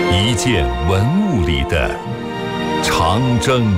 一件文物里的长征。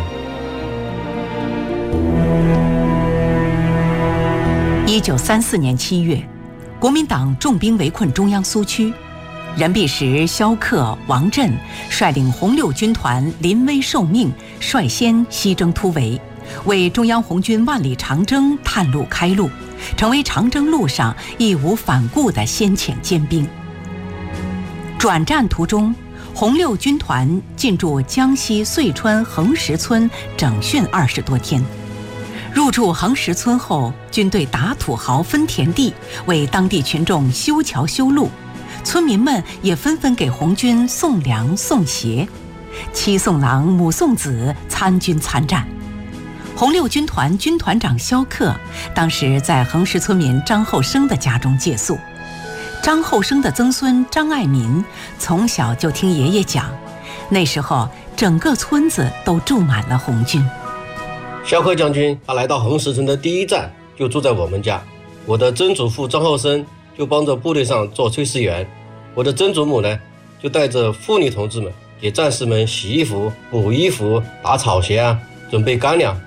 1934年7月，国民党重兵围困中央苏区，任弼时、萧克、王震率领红六军团临危受命，率先西征突围，为中央红军万里长征探路开路，成为长征路上义无反顾的先遣尖兵。转战途中，红六军团进驻江西遂川横石村整训20多天。入驻横石村后，军队打土豪分田地，为当地群众修桥修路，村民们也纷纷给红军送粮送鞋，妻送郎母送子，参军参战。红六军团军团长萧克当时在横石村民张后生的家中借宿。张后生的曾孙张爱民从小就听爷爷讲，那时候整个村子都住满了红军。 萧克将军他来到横石村的第一站就住在我们家，我的曾祖父张后生就帮着部队上做炊事员，我的曾祖母呢就带着妇女同志们给战士们洗衣服、补衣服、打草鞋准备干粮。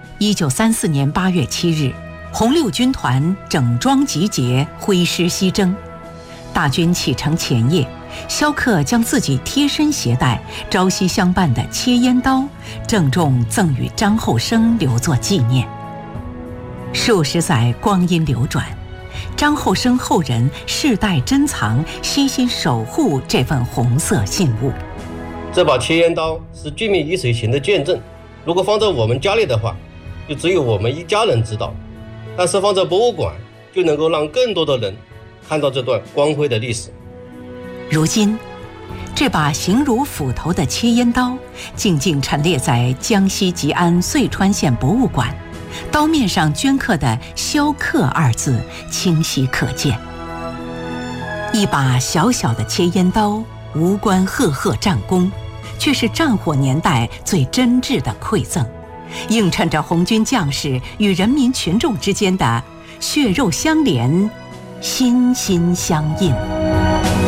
1934年8月7日，红六军团整装集结，挥师西征。大军启程前夜，萧克将自己贴身携带、朝夕相伴的切烟刀郑重赠与张后生，留作纪念。数十载光阴流转，张后生后人世代珍藏、悉心守护这份红色信物。 这把切烟刀是军民一水情的见证，如果放在我们家里的话，就只有我们一家人知道，但是放在博物馆，就能够让更多的人看到这段光辉的历史。 如今，这把形如斧头的切烟刀静静陈列在江西吉安遂川县博物馆，刀面上镌刻的“萧克”二字清晰可见。一把小小的切烟刀，无关赫赫战功，却是战火年代最真挚的馈赠，映衬着红军将士与人民群众之间的血肉相连、心心相印。